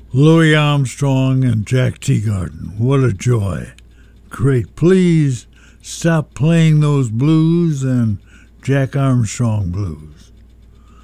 Louis Armstrong and Jack Teagarden. What a joy. Great. Please stop playing those blues and Jack Armstrong blues.